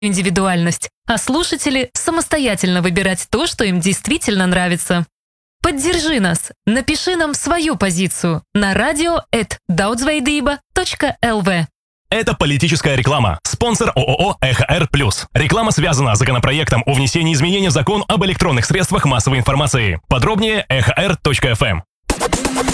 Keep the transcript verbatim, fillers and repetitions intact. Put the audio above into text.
индивидуальность, а слушатели самостоятельно выбирать то, что им действительно нравится. Поддержи нас, напиши нам свою позицию на радио эт даудзвейдыба точка эл ви. Это политическая реклама. Спонсор ООО «ЭХР Плюс». Реклама связана с законопроектом о внесении изменений в закон об электронных средствах массовой информации. Подробнее эхр точка эф эм.